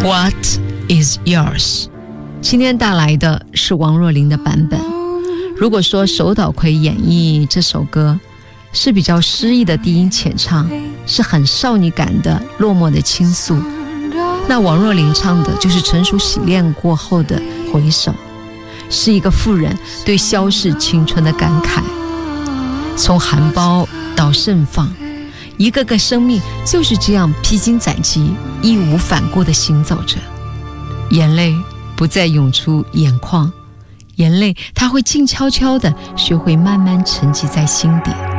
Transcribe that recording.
What is yours？ 今天带来的是王若琳的版本。如果说手岛葵演绎这首歌是比较诗意的低音浅唱，是很少女感的落寞的倾诉，那王若琳唱的就是成熟洗练过后的回首，是一个妇人对消逝青春的感慨。从含苞到盛放，一个个生命就是这样披荆斩棘，义无反顾地行走着。眼泪不再涌出眼眶，眼泪它会静悄悄地学会慢慢沉积在心底。